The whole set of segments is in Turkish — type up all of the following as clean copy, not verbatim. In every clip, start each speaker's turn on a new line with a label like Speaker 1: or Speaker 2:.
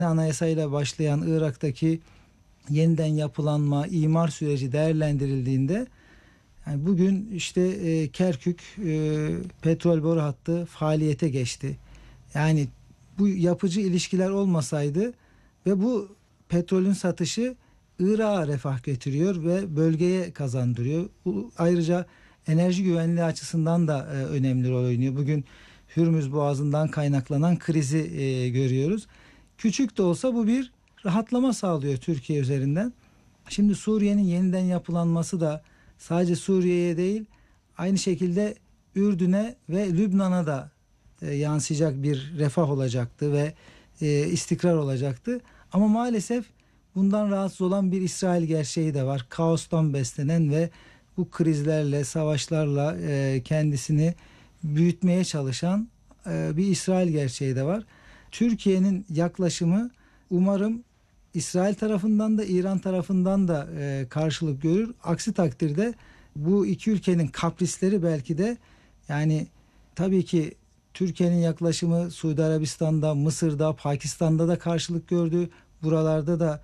Speaker 1: Anayasayla başlayan Irak'taki yeniden yapılanma, imar süreci değerlendirildiğinde yani bugün işte Kerkük petrol boru hattı faaliyete geçti. Yani bu yapıcı ilişkiler olmasaydı ve bu petrolün satışı Irak'a refah getiriyor ve bölgeye kazandırıyor. Bu ayrıca enerji güvenliği açısından da önemli rol oynuyor. Bugün Hürmüz Boğazı'ndan kaynaklanan krizi görüyoruz. Küçük de olsa bu bir rahatlama sağlıyor Türkiye üzerinden. Şimdi Suriye'nin yeniden yapılanması da sadece Suriye'ye değil, aynı şekilde Ürdün'e ve Lübnan'a da yansıyacak bir refah olacaktı ve istikrar olacaktı. Ama maalesef bundan rahatsız olan bir İsrail gerçeği de var. Kaostan beslenen ve bu krizlerle, savaşlarla kendisini büyütmeye çalışan bir İsrail gerçeği de var. Türkiye'nin yaklaşımı umarım İsrail tarafından da İran tarafından da karşılık görür. Aksi takdirde bu iki ülkenin kaprisleri belki de yani tabii ki Türkiye'nin yaklaşımı Suudi Arabistan'da, Mısır'da, Pakistan'da da karşılık gördü. Buralarda da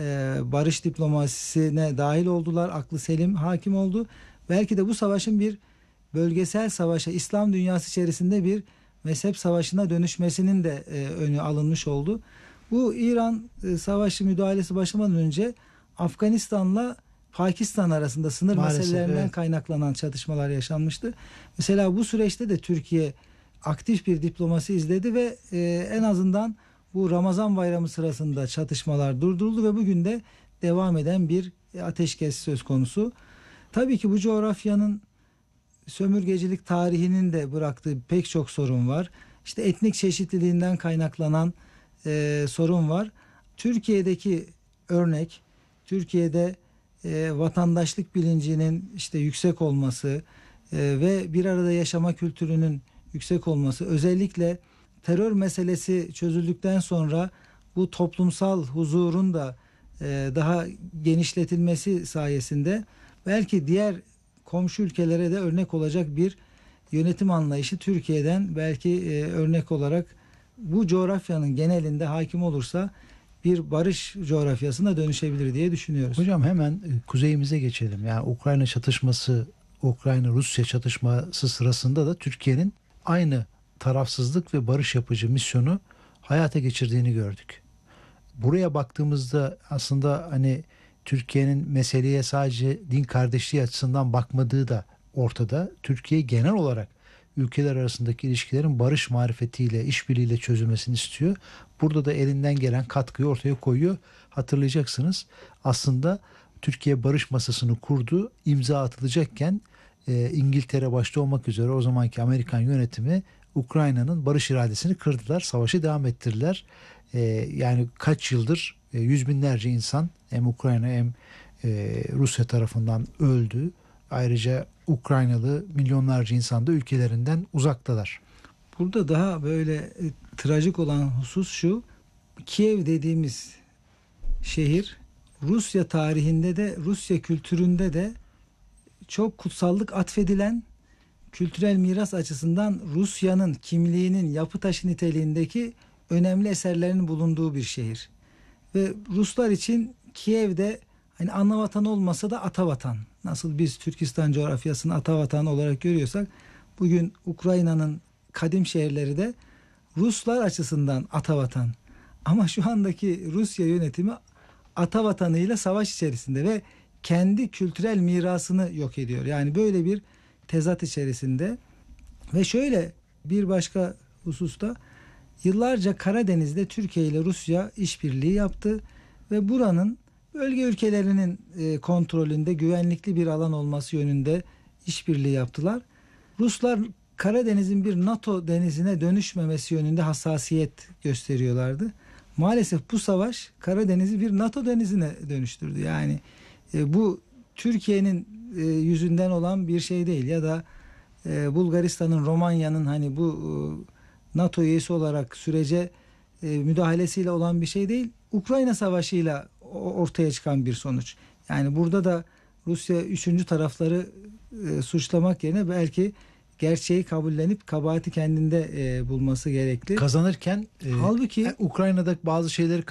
Speaker 1: barış diplomasisine dahil oldular. Aklı selim hakim oldu. Belki de bu savaşın bir bölgesel savaşa, İslam dünyası içerisinde bir mezhep savaşına dönüşmesinin de önü alınmış oldu. Bu İran savaşı müdahalesi başlamadan önce Afganistan'la Pakistan arasında sınır meselelerinden kaynaklanan çatışmalar yaşanmıştı. Mesela bu süreçte de Türkiye aktif bir diplomasi izledi ve en azından bu Ramazan bayramı sırasında çatışmalar durduruldu ve bugün de devam eden bir ateşkes söz konusu. Tabii ki bu coğrafyanın sömürgecilik tarihinin de bıraktığı pek çok sorun var. İşte etnik çeşitliliğinden kaynaklanan sorun var. Türkiye'deki örnek, Türkiye'de vatandaşlık bilincinin işte yüksek olması ve bir arada yaşama kültürünün yüksek olması, özellikle terör meselesi çözüldükten sonra bu toplumsal huzurun da daha genişletilmesi sayesinde belki diğer komşu ülkelere de örnek olacak bir yönetim anlayışı Türkiye'den belki örnek olarak bu coğrafyanın genelinde hakim olursa bir barış coğrafyasına dönüşebilir diye düşünüyoruz.
Speaker 2: Hocam hemen kuzeyimize geçelim. Yani Ukrayna çatışması, Ukrayna-Rusya çatışması sırasında da Türkiye'nin aynı tarafsızlık ve barış yapıcı misyonu hayata geçirdiğini gördük. Buraya baktığımızda aslında hani Türkiye'nin meseleye sadece din kardeşliği açısından bakmadığı da ortada. Türkiye genel olarak ülkeler arasındaki ilişkilerin barış marifetiyle, işbirliğiyle çözülmesini istiyor. Burada da elinden gelen katkıyı ortaya koyuyor. Hatırlayacaksınız aslında Türkiye barış masasını kurdu, imza atılacakken İngiltere başta olmak üzere o zamanki Amerikan yönetimi Ukrayna'nın barış iradesini kırdılar. Savaşı devam ettirdiler. Yani kaç yıldır yüz binlerce insan hem Ukrayna hem Rusya tarafından öldü. Ayrıca Ukraynalı milyonlarca insan da ülkelerinden uzaktalar.
Speaker 1: Burada daha böyle trajik olan husus şu: Kiev dediğimiz şehir Rusya tarihinde de Rusya kültüründe de çok kutsallık atfedilen, kültürel miras açısından Rusya'nın kimliğinin yapı taşı niteliğindeki önemli eserlerin bulunduğu bir şehir. Ve Ruslar için Kiev'de hani ana vatan olmasa da ata vatan. Nasıl biz Türkistan coğrafyasını ata vatan olarak görüyorsak, bugün Ukrayna'nın kadim şehirleri de Ruslar açısından ata vatan. Ama şu andaki Rusya yönetimi ata vatanıyla savaş içerisinde ve kendi kültürel mirasını yok ediyor. Yani böyle bir tezat içerisinde. Ve şöyle bir başka hususta, yıllarca Karadeniz'de Türkiye ile Rusya işbirliği yaptı ve buranın bölge ülkelerinin kontrolünde güvenlikli bir alan olması yönünde işbirliği yaptılar. Ruslar Karadeniz'in bir NATO denizine dönüşmemesi yönünde hassasiyet gösteriyorlardı. Maalesef bu savaş Karadeniz'i bir NATO denizine dönüştürdü. Yani bu Türkiye'nin yüzünden olan bir şey değil ya da Bulgaristan'ın, Romanya'nın hani bu NATO üyesi olarak sürece müdahalesiyle olan bir şey değil. Ukrayna Savaşı'yla ortaya çıkan bir sonuç. Yani burada da Rusya üçüncü tarafları suçlamak yerine belki gerçeği kabullenip kabahati kendinde bulması gerekli.
Speaker 2: Kazanırken
Speaker 1: Halbuki
Speaker 2: Ukrayna'da bazı şeyleri